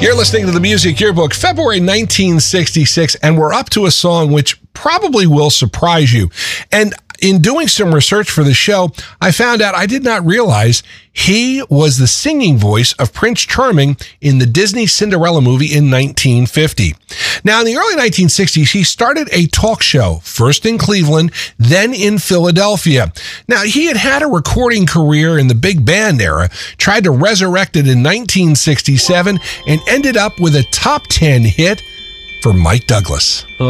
You're listening to the Music Yearbook, February 1966, and we're up to a song which probably will surprise you. And in doing some research for the show, I found out I did not realize he was the singing voice of Prince Charming in the Disney Cinderella movie in 1950. Now, in the early 1960s, he started a talk show, first in Cleveland, then in Philadelphia. Now, he had a recording career in the big band era, tried to resurrect it in 1967, and ended up with a top 10 hit for Mike Douglas.